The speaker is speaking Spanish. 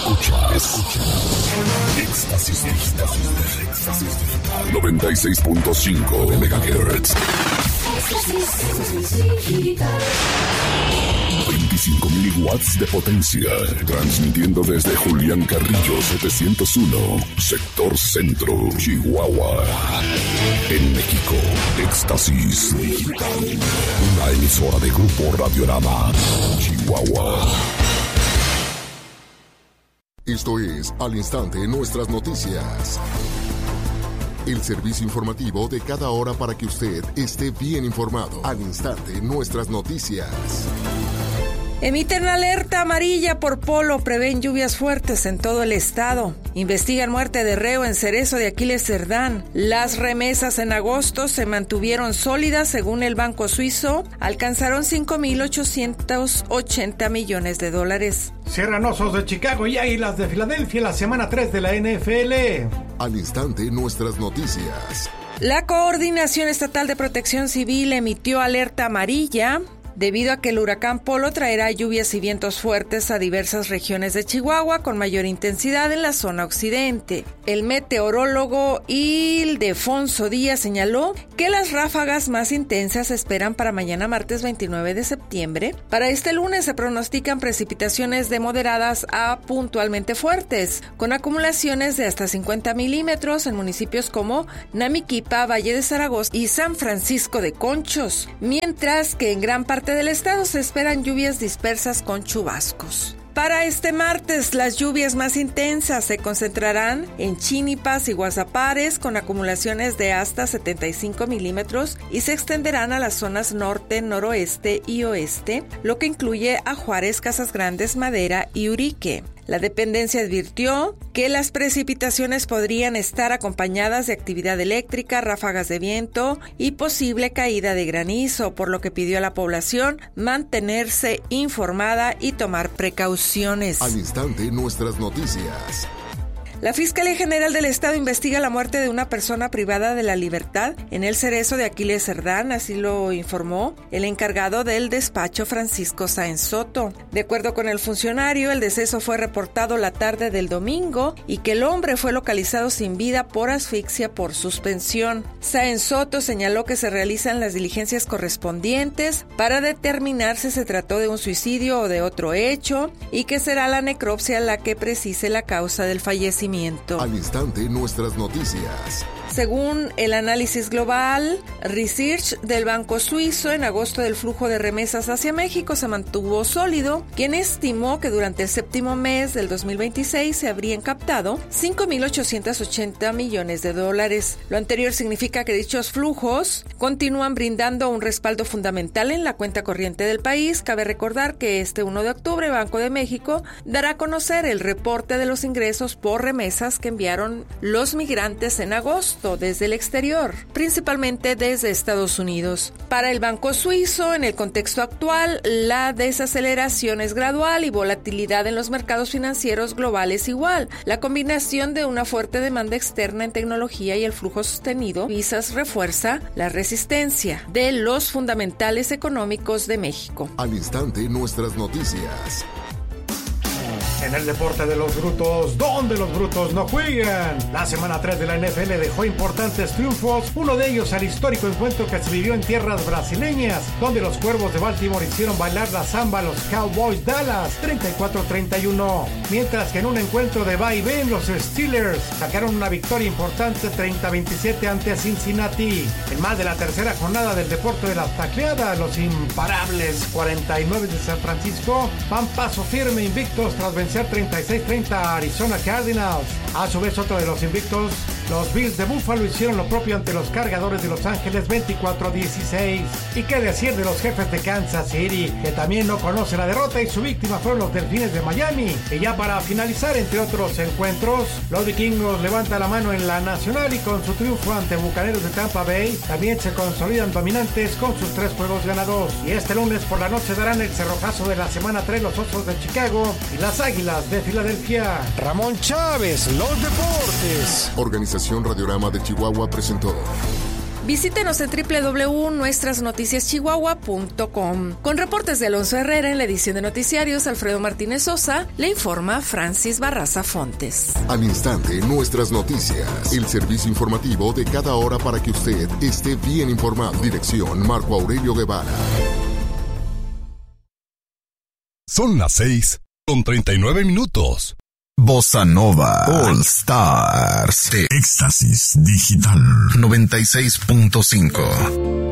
Escuchas. Éxtasis Digital. 96.5 MHz. 25 miliwatts de potencia. Transmitiendo desde Julián Carrillo 701, sector centro, Chihuahua. En México, Éxtasis Digital. Una emisora de Grupo Radiorama, Chihuahua. Esto es Al Instante Nuestras Noticias. El servicio informativo de cada hora para que usted esté bien informado. Al Instante Nuestras Noticias. Emiten alerta amarilla por polo, prevén lluvias fuertes en todo el estado. Investigan muerte de reo en Cerezo de Aquiles Cerdán. Las remesas en agosto se mantuvieron sólidas según el Banco Suizo. Alcanzaron $5,880 millones. Cierran Osos de Chicago y Águilas de Filadelfia la semana 3 de la NFL. Al Instante Nuestras Noticias. La Coordinación Estatal de Protección Civil emitió alerta amarilla debido a que el huracán Polo traerá lluvias y vientos fuertes a diversas regiones de Chihuahua con mayor intensidad en la zona occidente. El meteorólogo Ildefonso Díaz señaló que las ráfagas más intensas se esperan para mañana martes 29 de septiembre. Para este lunes se pronostican precipitaciones de moderadas a puntualmente fuertes, con acumulaciones de hasta 50 milímetros en municipios como Namiquipa, Valle de Zaragoza y San Francisco de Conchos, mientras que en gran parte del estado se esperan lluvias dispersas con chubascos. Para este martes, las lluvias más intensas se concentrarán en Chínipas y Guasapares con acumulaciones de hasta 75 milímetros y se extenderán a las zonas norte, noroeste y oeste, lo que incluye a Juárez, Casas Grandes, Madera y Urique. La dependencia advirtió que las precipitaciones podrían estar acompañadas de actividad eléctrica, ráfagas de viento y posible caída de granizo, por lo que pidió a la población mantenerse informada y tomar precauciones. Al instante, nuestras noticias. La Fiscalía General del Estado investiga la muerte de una persona privada de la libertad en el Cerezo de Aquiles Cerdán, así lo informó el encargado del despacho Francisco Sáenz Soto. De acuerdo con el funcionario, el deceso fue reportado la tarde del domingo y que el hombre fue localizado sin vida por asfixia por suspensión. Sáenz Soto señaló que se realizan las diligencias correspondientes para determinar si se trató de un suicidio o de otro hecho y que será la necropsia la que precise la causa del fallecimiento. Al instante, nuestras noticias. Según el análisis global Research del Banco Suizo, en agosto el flujo de remesas hacia México se mantuvo sólido, quien estimó que durante el séptimo mes del 2026 se habrían captado $5,880 millones. Lo anterior significa que dichos flujos continúan brindando un respaldo fundamental en la cuenta corriente del país. Cabe recordar que este 1 de octubre Banco de México dará a conocer el reporte de los ingresos por remesas que enviaron los migrantes en agosto desde el exterior, principalmente desde Estados Unidos. Para el Banco Suizo, en el contexto actual, la desaceleración es gradual y volatilidad en los mercados financieros globales igual. La combinación de una fuerte demanda externa en tecnología y el flujo sostenido de divisas refuerza la resistencia de los fundamentales económicos de México. Al instante, nuestras noticias. En el deporte de los brutos, donde los brutos no juegan. La semana 3 de la NFL dejó importantes triunfos, uno de ellos al histórico encuentro que se vivió en tierras brasileñas, donde los Cuervos de Baltimore hicieron bailar la samba a los Cowboys Dallas, 34-31. Mientras que en un encuentro de va y ven, los Steelers sacaron una victoria importante 30-27 ante Cincinnati. En más de la tercera jornada del deporte de las tacleadas, los imparables 49 de San Francisco van paso firme invictos tras vencer 36-30 a Arizona Cardinals. A su vez, otro de los invictos, los Bills de Buffalo, hicieron lo propio ante los Cargadores de Los Ángeles 24-16. Y qué decir de los Jefes de Kansas City, que también no conoce la derrota y su víctima fueron los Delfines de Miami. Y ya para finalizar, entre otros encuentros, los Vikingos levantan la mano en la Nacional y con su triunfo ante Bucaneros de Tampa Bay también se consolidan dominantes con sus 3 juegos ganados. Y este lunes por la noche darán el cerrojazo de la semana 3 los Osos de Chicago y las Águilas de Filadelfia. Ramón Chávez, los deportes. Organización Radiorama de Chihuahua presentó Visítenos en www.nuestrasnoticiaschihuahua.com. Con reportes de Alonso Herrera en la edición de noticiarios, Alfredo Martínez Sosa, le informa Francis Barraza Fontes. Al instante, nuestras noticias. El servicio informativo de cada hora para que usted esté bien informado. Dirección Marco Aurelio Guevara. Son las 6:39. Bossa Nova All Stars de Éxtasis Digital 96.5.